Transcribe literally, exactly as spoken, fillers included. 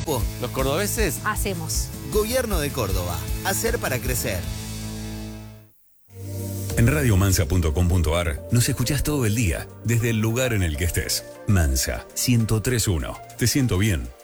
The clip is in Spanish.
campo, los cordobeses, Hacemos. Gobierno de Córdoba. Hacer para crecer. En radio mansa punto com punto ar nos escuchás todo el día, desde el lugar en el que estés. Mansa, ciento tres punto uno. Te siento bien,